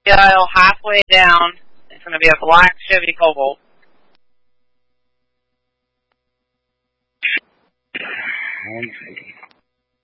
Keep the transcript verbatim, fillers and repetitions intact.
aisle halfway down. It's going to be a black Chevy Cobalt.